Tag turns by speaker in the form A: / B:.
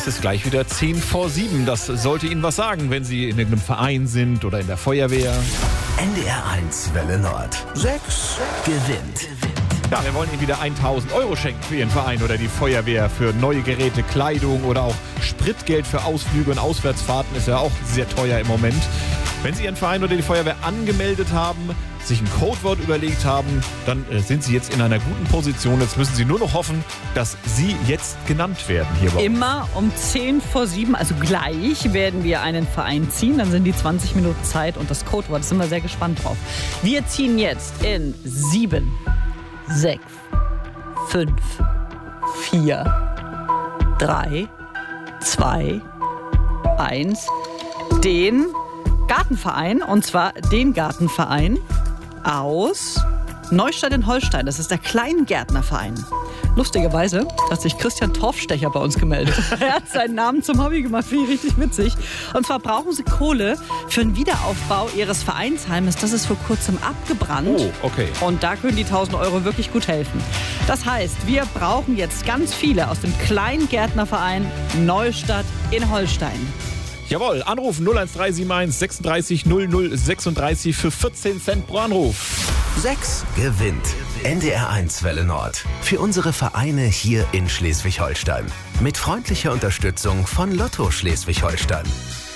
A: Es ist gleich wieder 6:50. Das sollte Ihnen was sagen, wenn Sie in irgendeinem Verein sind oder in der Feuerwehr.
B: NDR 1 Welle Nord. 6 gewinnt.
A: Ja, wir wollen Ihnen wieder 1.000 Euro schenken für Ihren Verein oder die Feuerwehr, für neue Geräte, Kleidung oder auch Spritgeld für Ausflüge und Auswärtsfahrten. Ist ja auch sehr teuer im Moment. Wenn Sie Ihren Verein oder die Feuerwehr angemeldet haben, sich ein Codewort überlegt haben, dann sind Sie jetzt in einer guten Position. Jetzt müssen Sie nur noch hoffen, dass Sie jetzt genannt werden hier bei uns.
C: Immer um 6:50, also gleich, werden wir einen Verein ziehen. Dann sind die 20 Minuten Zeit und das Codewort. Da sind wir sehr gespannt drauf. Wir ziehen jetzt in 7, 6, 5, 4, 3, 2, 1 den Gartenverein, und zwar den Gartenverein aus Neustadt in Holstein. Das ist der Kleingärtnerverein. Lustigerweise hat sich Christian Torfstecher bei uns gemeldet. Er hat seinen Namen zum Hobby gemacht, finde ich richtig witzig. Und zwar brauchen sie Kohle für den Wiederaufbau ihres Vereinsheimes. Das ist vor kurzem abgebrannt.
A: Oh, okay.
C: Und da können die 1.000 Euro wirklich gut helfen. Das heißt, wir brauchen jetzt ganz viele aus dem Kleingärtnerverein Neustadt in Holstein.
A: Jawohl, anrufen 01371 36 00 36 für 14 Cent pro Anruf.
B: 6 gewinnt. NDR 1 Welle Nord. Für unsere Vereine hier in Schleswig-Holstein. Mit freundlicher Unterstützung von Lotto Schleswig-Holstein.